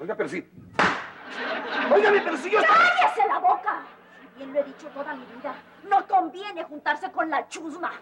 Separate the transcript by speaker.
Speaker 1: Oiga, pero sí. Óigame, pero si yo...
Speaker 2: ¡Cállese la boca! Bien lo he dicho toda mi vida. No conviene juntarse con la chusma.